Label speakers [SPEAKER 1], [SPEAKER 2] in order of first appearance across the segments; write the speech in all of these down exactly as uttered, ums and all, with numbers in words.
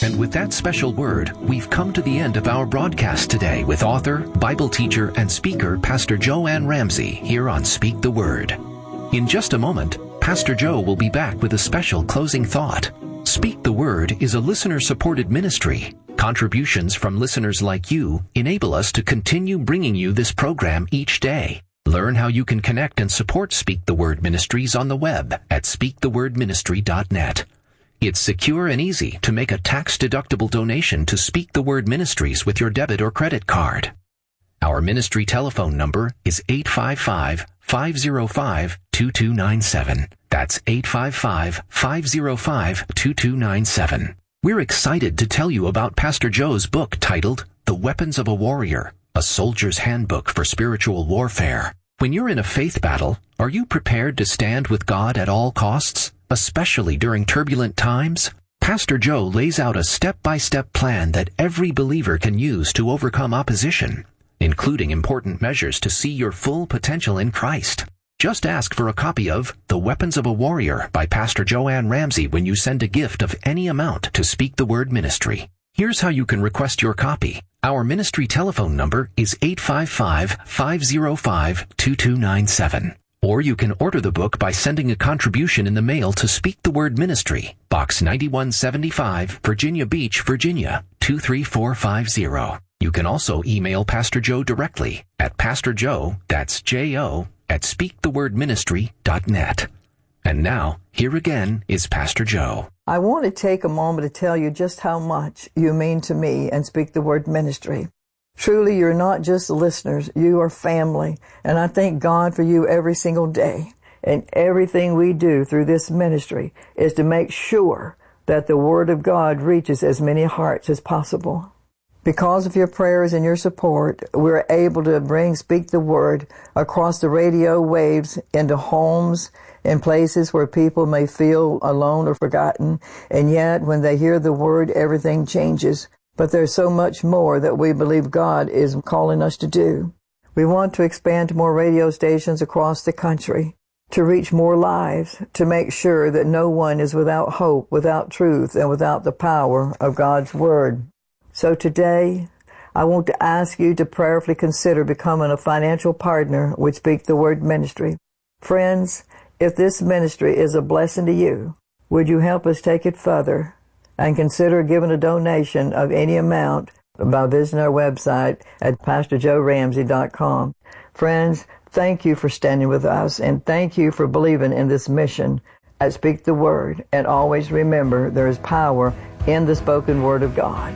[SPEAKER 1] And with that special word, we've come to the end of our broadcast today with author, Bible teacher, and speaker Pastor Joanne Ramsey here on Speak the Word. In just a moment, Pastor Joe will be back with a special closing thought. Speak the Word is a listener-supported ministry. Contributions from listeners like you enable us to continue bringing you this program each day. Learn how you can connect and support Speak the Word Ministries on the web at speak the word ministry dot net. It's secure and easy to make a tax-deductible donation to Speak the Word Ministries with your debit or credit card. Our ministry telephone number is eight five five, five zero five, two two nine seven. That's eight five five, five zero five, two two nine seven. We're excited to tell you about Pastor Joe's book titled The Weapons of a Warrior, a Soldier's Handbook for Spiritual Warfare. When you're in a faith battle, are you prepared to stand with God at all costs, especially during turbulent times? Pastor Joe lays out a step-by-step plan that every believer can use to overcome opposition, including important measures to see your full potential in Christ. Just ask for a copy of The Weapons of a Warrior by Pastor Joanne Ramsey when you send a gift of any amount to Speak the Word Ministry. Here's how you can request your copy. Our ministry telephone number is eight five five, five zero five, two two nine seven. Or you can order the book by sending a contribution in the mail to Speak the Word Ministry, Box ninety-one seventy-five, Virginia Beach, Virginia, two three four five zero. You can also email Pastor Joe directly at Pastor Joe, that's J O, at speak the word ministry dot net. And now, here again is Pastor Joe.
[SPEAKER 2] I want to take a moment to tell you just how much you mean to me and Speak the Word Ministry. Truly, you're not just listeners, you are family, and I thank God for you every single day. And everything we do through this ministry is to make sure that the Word of God reaches as many hearts as possible. Because of your prayers and your support, we're able to bring Speak the Word across the radio waves into homes, in places where people may feel alone or forgotten, and yet when they hear the Word, everything changes. But there's so much more that we believe God is calling us to do. We want to expand to more radio stations across the country, to reach more lives, to make sure that no one is without hope, without truth, and without the power of God's Word. So today, I want to ask you to prayerfully consider becoming a financial partner with Speak the Word Ministry. Friends, if this ministry is a blessing to you, would you help us take it further and consider giving a donation of any amount by visiting our website at pastor joe ramsey dot com. Friends, thank you for standing with us, and thank you for believing in this mission at Speak the Word. And always remember, there is power in the spoken Word of God.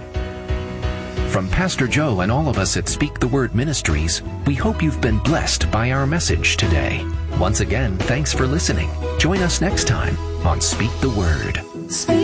[SPEAKER 1] From Pastor Joe and all of us at Speak the Word Ministries, we hope you've been blessed by our message today. Once again, thanks for listening. Join us next time on Speak the Word.
[SPEAKER 3] Speak